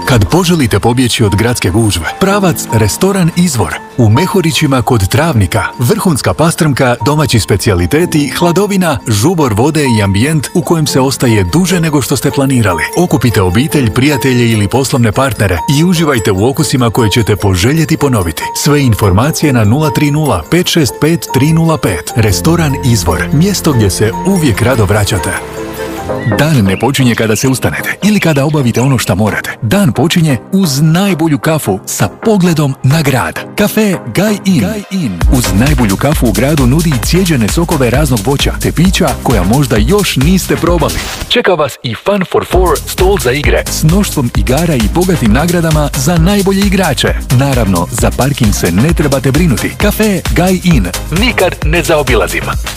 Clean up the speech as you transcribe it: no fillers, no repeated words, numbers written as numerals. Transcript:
Kad poželite pobjeći od gradske gužve, pravac Restoran Izvor. U Mehorićima kod Travnika. Vrhunska pastrmka, domaći specijaliteti, hladovina, žubor vode i ambijent u kojem se ostaje duže nego što ste planirali. Okupite obitelj, prijatelje ili poslovne partnere i uživajte u okusima koje ćete poželjeti ponoviti. Sve informacije na 030 565 305. Restoran Izvor. Mjesto gdje se uvijek rado vraćate. Dan ne počinje kada se ustanete ili kada obavite ono što morate. Dan počinje uz najbolju kafu sa pogledom na grad. Kafe Gaj In. Uz najbolju kafu u gradu nudi cijeđene sokove raznog voća te pića koja možda još niste probali. Čeka vas i Fun for 4 stol za igre s mnoštvom igara i bogatim nagradama za najbolje igrače. Naravno, za parking se ne trebate brinuti. Kafe Gaj In. Nikad ne zaobilazim.